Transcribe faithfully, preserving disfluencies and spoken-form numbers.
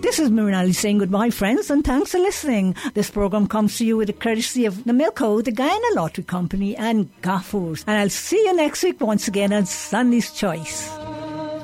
This is Mirinali saying goodbye, friends, and thanks for listening. This program comes to you with the courtesy of the Milko, the Guyana Lottery Company, and Gaffurs. And I'll see you next week once again on Sunday's Choice.